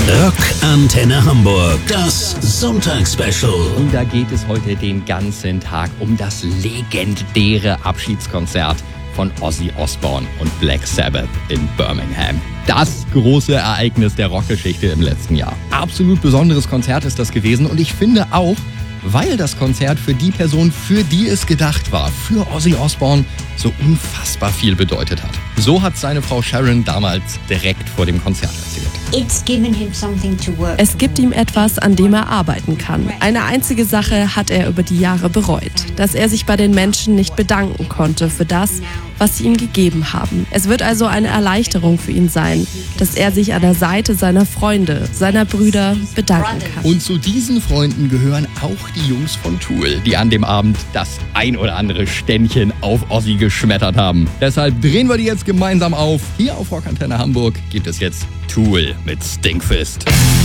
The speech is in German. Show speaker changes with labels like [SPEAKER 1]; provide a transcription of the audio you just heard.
[SPEAKER 1] Rock Antenne Hamburg, das Sonntagsspecial.
[SPEAKER 2] Und da geht es heute den ganzen Tag um das legendäre Abschiedskonzert von Ozzy Osbourne und Black Sabbath in Birmingham. Das große Ereignis der Rockgeschichte im letzten Jahr. Absolut besonderes Konzert ist das gewesen und ich finde auch, weil das Konzert für die Person, für die es gedacht war, für Ozzy Osbourne, so unfassbar viel bedeutet hat. So hat seine Frau Sharon damals direkt vor dem Konzert erzählt.
[SPEAKER 3] Es gibt ihm etwas, an dem er arbeiten kann. Eine einzige Sache hat er über die Jahre bereut, dass er sich bei den Menschen nicht bedanken konnte für das, was sie ihm gegeben haben. Es wird also eine Erleichterung für ihn sein, dass er sich an der Seite seiner Freunde, seiner Brüder bedanken kann.
[SPEAKER 2] Und zu diesen Freunden gehören auch die Jungs von Tool, die an dem Abend das ein oder andere Ständchen auf Ozzy geschmettert haben. Deshalb drehen wir die jetzt gemeinsam auf. Hier auf Rock Antenne Hamburg gibt es jetzt Tool mit Stinkfist.